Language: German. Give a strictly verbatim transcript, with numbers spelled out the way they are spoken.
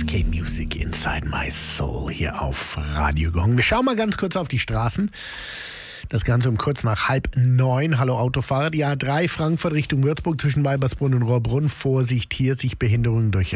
K Music Inside My Soul hier auf Radio Gong. Wir schauen mal ganz kurz auf die Straßen. Das Ganze um kurz nach halb neun. Hallo Autofahrer. Die A drei Frankfurt Richtung Würzburg zwischen Weibersbrunn und Rohrbrunn. Vorsicht, hier sich Behinderungen durch